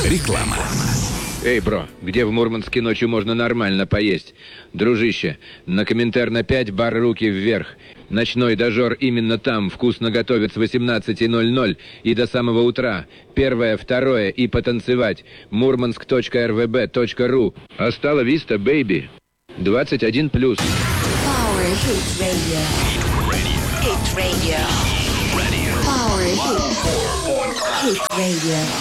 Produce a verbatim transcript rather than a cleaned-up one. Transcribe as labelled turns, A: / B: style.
A: Реклама.
B: Эй, бро, где в Мурманске ночью можно нормально поесть? Дружище, на Коминтерна пять, бар «Руки вверх». Ночной дожор именно там вкусно готовят с восемнадцати ноль-ноль и до самого утра. Первое, второе и потанцевать. мурманск точка эр ви би точка ру. Астала виста, бейби. двадцать один плюс.
C: Power Hit Radio. Hit Radio. Power Hit. Hit Radio.